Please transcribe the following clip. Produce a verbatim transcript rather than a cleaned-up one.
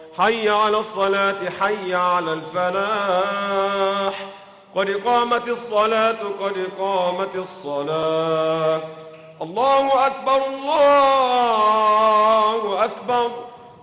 حي على الصلاة حي على الفلاح قد قامت الصلاة قد قامت الصلاة الله أكبر الله أكبر